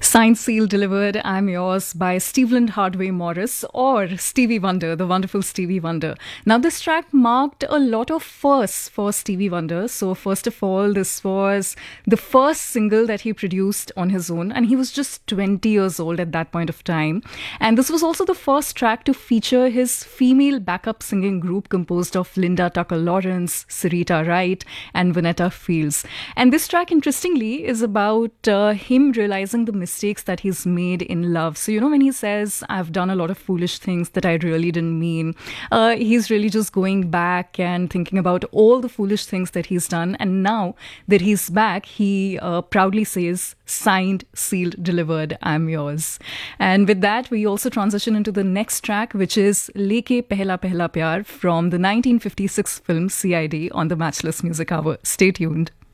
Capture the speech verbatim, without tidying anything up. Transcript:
Signed, sealed, delivered, I'm Yours by Stevland Hardway Morris, or Stevie Wonder, the wonderful Stevie Wonder. Now, this track marked a lot of firsts for Stevie Wonder. So, first of all, this was the first single that he produced on his own, and he was just twenty years old at that point of time. And this was also the first track to feature his female backup singing group composed of Linda Tucker Lawrence, Sarita Wright, and Vanetta Fields. And this track, interestingly, is about uh, him realizing the mistakes that he's made in love. So, you know, when he says, I've done a lot of foolish things that I really didn't mean, uh, he's really just going back and thinking about all the foolish things that he's done. And now that he's back, he uh, proudly says, signed, sealed, delivered, I'm yours. And with that, we also transition into the next track, which is Leke Pehla Pehla Pyar from the nineteen fifty-six film C I D on the Matchless Music Hour. Stay tuned.